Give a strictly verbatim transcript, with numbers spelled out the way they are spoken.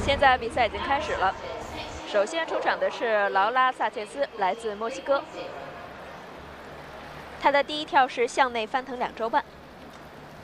现在比赛已经开始了。首先出场的是劳拉·萨切斯，来自墨西哥。她的第一跳是向内翻腾两周半。